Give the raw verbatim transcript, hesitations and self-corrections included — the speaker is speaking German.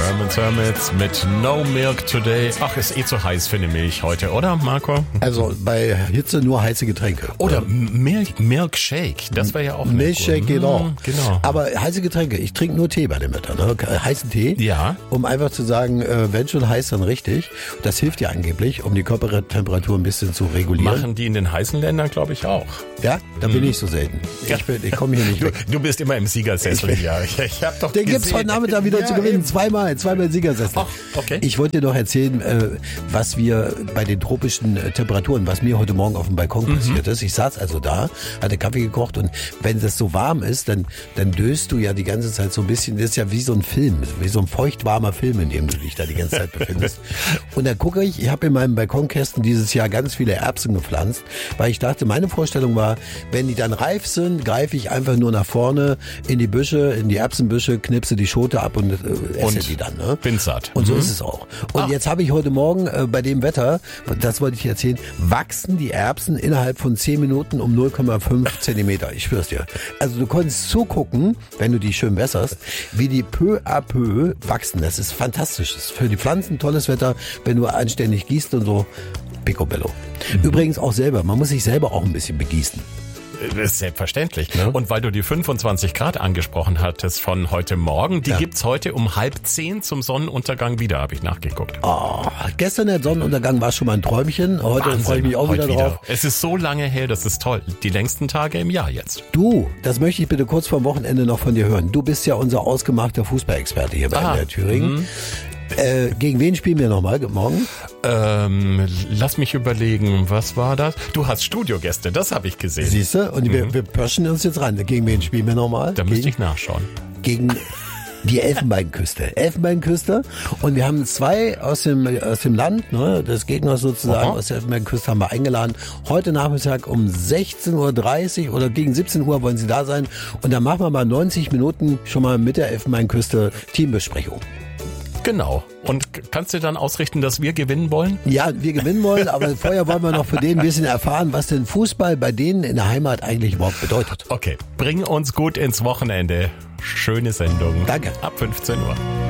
Herman's Hermits mit No Milk Today. Ach, ist eh zu heiß für eine Milch heute, oder Marco? Also bei Hitze nur heiße Getränke. Oder Milk, Milkshake, das wäre ja auch Milkshake geht auch. Mm, genau. Aber heiße Getränke, ich trinke nur Tee bei dem Wetter. Ne? Heißen Tee, ja. Um einfach zu sagen, äh, wenn schon heiß, dann richtig. Das hilft ja angeblich, um die Körpertemperatur ein bisschen zu regulieren. Machen die in den heißen Ländern, glaube ich, auch. Ja, da bin ich so selten. Ich, bin, ich komme hier nicht weg. Du, du bist immer im Siegersessel, ich, ja. Ich, ich hab doch Den gibt es heute Nachmittag wieder ja, zu gewinnen. Eben. Zweimal, zweimal Siegersessel. Ach, okay. Ich wollte dir noch erzählen, äh, was wir bei den tropischen äh, Temperaturen, was mir heute Morgen auf dem Balkon mhm. passiert ist. Ich saß also da, hatte Kaffee gekocht und wenn das so warm ist, dann, dann döst du ja die ganze Zeit so ein bisschen, das ist ja wie so ein Film, wie so ein feuchtwarmer Film, in dem du dich da die ganze Zeit befindest. Und dann gucke ich, ich habe in meinem Balkonkästen dieses Jahr ganz viele Erbsen gepflanzt, weil ich dachte, meine Vorstellung war, wenn die dann reif sind, greife ich einfach nur nach vorne in die Büsche, in die Erbsenbüsche, knipse die Schote ab und äh, esse und die dann. Ne? Bin satt. Und so mhm. ist es auch. Und Ach. jetzt habe ich heute Morgen äh, bei dem Wetter, das wollte ich erzählen, wachsen die Erbsen innerhalb von zehn Minuten um null Komma fünf Zentimeter. Ich schwör's dir. Also du konntest zugucken, wenn du die schön wässerst, wie die peu à peu wachsen. Das ist fantastisch. Das ist für die Pflanzen tolles Wetter, wenn du anständig gießt und so. Picobello. Mhm. Übrigens auch selber. Man muss sich selber auch ein bisschen begießen. Das ist selbstverständlich. Ja. Und weil du die fünfundzwanzig Grad angesprochen hattest von heute Morgen, die ja. gibt's heute um halb zehn zum Sonnenuntergang wieder, habe ich nachgeguckt. Oh, gestern der Sonnenuntergang war schon mal ein Träumchen. Heute freue ich mich auch wieder, wieder drauf. Es ist so lange her, das ist toll. Die längsten Tage im Jahr jetzt. Du, das möchte ich bitte kurz vor Wochenende noch von dir hören. Du bist ja unser ausgemachter Fußballexperte hier bei M D R Thüringen. Mhm. Äh, gegen wen spielen wir nochmal morgen? Ähm, lass mich überlegen, was war das? Du hast Studiogäste, das habe ich gesehen. Siehst du? Und mhm. wir, wir pirschen uns jetzt ran. Gegen wen spielen wir nochmal? Da müsste ich nachschauen. Gegen die Elfenbeinküste. Elfenbeinküste. Und wir haben zwei aus dem, aus dem Land, ne, des Gegners sozusagen, Aha. aus der Elfenbeinküste haben wir eingeladen. Heute Nachmittag um sechzehn Uhr dreißig oder gegen siebzehn Uhr wollen sie da sein. Und dann machen wir mal neunzig Minuten schon mal mit der Elfenbeinküste Teambesprechung. Genau. Und kannst du dann ausrichten, dass wir gewinnen wollen? Ja, wir gewinnen wollen, aber vorher wollen wir noch für den ein bisschen erfahren, was denn Fußball bei denen in der Heimat eigentlich überhaupt bedeutet. Okay, bring uns gut ins Wochenende. Schöne Sendung. Danke. Ab fünfzehn Uhr.